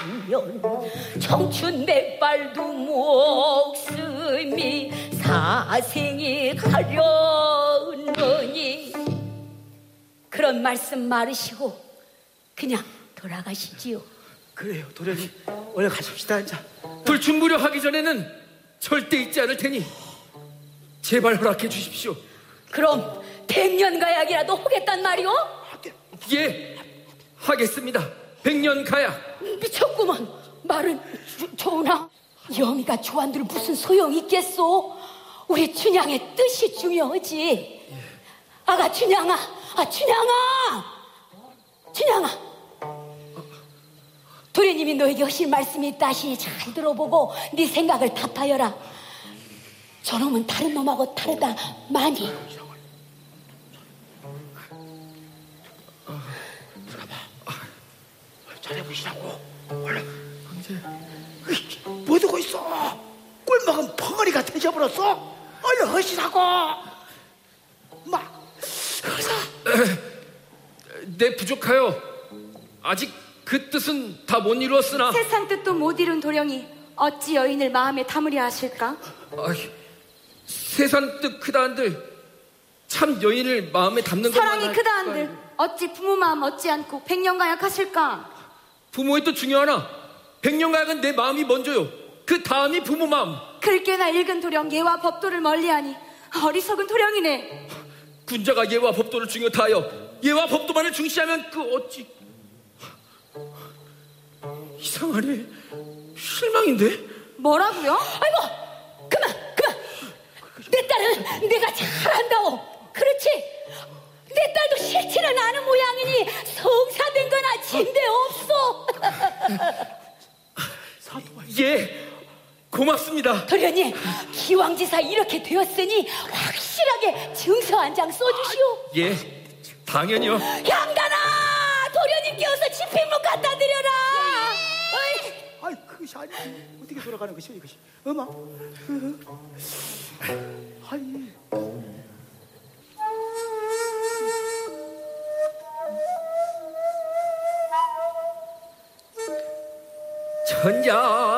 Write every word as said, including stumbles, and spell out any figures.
하면 청춘 백발도 목숨이 사생이 가려느니 그런 말씀 말으시고 그냥 돌아가시지요. 그래요, 도련님. 얼른 가십시다. 이제 불춘무려 하기 전에는 절대 잊지 않을 테니 제발 허락해 주십시오. 그럼 백년가약이라도 하겠단 말이오? 예, 하겠습니다. 백년가약. 미쳤구먼. 말은 조, 좋으나 영희가 좋아한들 무슨 소용이 있겠소? 우리 춘향의 뜻이 중요하지. 아가 춘향아, 아 춘향아, 춘향아. 도련님이 너에게 하실 말씀이 있다시 잘 들어보고 네 생각을 답하여라. 저놈은 다른 놈하고 다르다 많이. 잘해보시라고. 얼른. 뭐 두고 있어? 꿀먹은 벙어리가 되셔버렸어. 얼른 하시라고. 막 그래서 내 부족하여 아직 그 뜻은 다 못 이루었으나 세상 뜻도 못 이룬 도령이 어찌 여인을 마음에 담으려 하실까? 아, 세상 뜻 크다한들 참 여인을 마음에 담는 것만 사랑이 크다한들 어찌 부모 마음 얻지 않고 백년가약 하실까? 부모의 뜻 중요하나 백년가약은 내 마음이 먼저요. 그 다음이 부모 마음. 글깨나 읽은 도령 예와 법도를 멀리하니 어리석은 도령이네. 군자가 예와 법도를 중요타하여 예와 법도만을 중시하면 그 어찌 이상하네. 실망인데? 뭐라고요? 아이고 그만 그만. 내 딸은 내가 잘한다오. 그렇지. 내 딸도 싫지는 않은 모양이니 성사된 거나 진대 없어. 예, 고맙습니다. 도련님 기왕지사 이렇게 되었으니 확실하게 증서 한 장 써주시오. 예, 당연히요. 양단아, 도련님께 어서 집행록 갖다 드려라. 어이. 아이 그것이 아니 어떻게 돌아가는 것이야 이것이. 어마. 아이. 천자